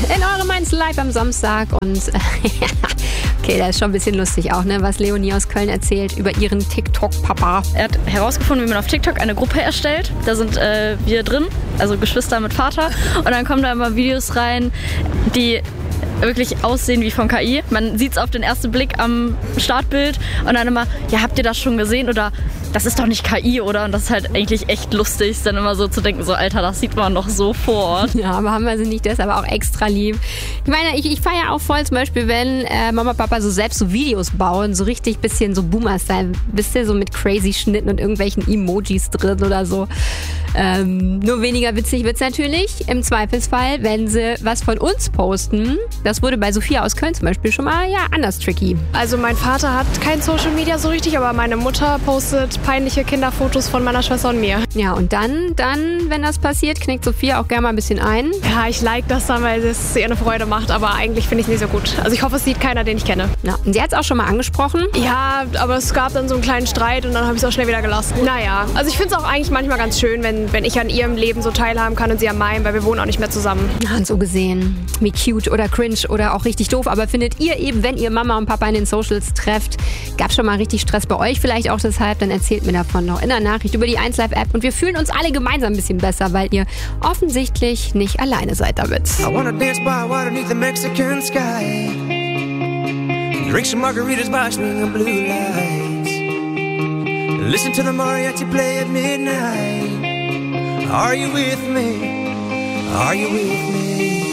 in Eure Mainz live am Samstag und okay, das ist schon ein bisschen lustig auch, ne, was Leonie aus Köln erzählt über ihren TikTok-Papa. Er hat herausgefunden, wie man auf TikTok eine Gruppe erstellt. Da sind wir drin, also Geschwister mit Vater. Und dann kommen da immer Videos rein, die wirklich aussehen wie von KI. Man sieht es auf den ersten Blick am Startbild und dann immer, ja, habt ihr das schon gesehen oder das ist doch nicht KI, oder? Und das ist halt eigentlich echt lustig, dann immer so zu denken, so Alter, das sieht man doch so vor Ort. Ja, aber haben wir sie nicht, das ist aber auch extra lieb. Ich meine, ich feiere auch voll zum Beispiel, wenn Mama und Papa so selbst so Videos bauen, so richtig bisschen so Boomer-Style, wisst ihr, so mit crazy Schnitten und irgendwelchen Emojis drin oder so. Nur weniger witzig wird's natürlich im Zweifelsfall, wenn sie was von uns posten. Das wurde bei Sophia aus Köln zum Beispiel schon mal anders tricky. Also mein Vater hat kein Social Media so richtig, aber meine Mutter postet peinliche Kinderfotos von meiner Schwester und mir. Ja, und dann, wenn das passiert, knickt Sophia auch gerne mal ein bisschen ein. Ja, ich like das dann, weil es ihr eine Freude macht, aber eigentlich finde ich es nicht so gut. Also ich hoffe, es sieht keiner, den ich kenne. Ja, und sie hat es auch schon mal angesprochen. Ja, aber es gab dann so einen kleinen Streit und dann habe ich es auch schnell wieder gelassen. Naja, also ich finde es auch eigentlich manchmal ganz schön, wenn ich an ihrem Leben so teilhaben kann und sie an meinem, weil wir wohnen auch nicht mehr zusammen. Ja, und so gesehen, wie cute oder cringe oder auch richtig doof, aber findet ihr eben, wenn ihr Mama und Papa in den Socials trefft, gab es schon mal richtig Stress bei euch vielleicht auch deshalb, dann erzählt mir davon noch in der Nachricht über die 1Live-App und wir fühlen uns alle gemeinsam ein bisschen besser, weil ihr offensichtlich nicht alleine seid damit. I wanna dance by water beneath the Mexican sky. Drink some margaritas by swinging blue lights. Listen to the mariachi play at midnight. Are you with me? Are you with me?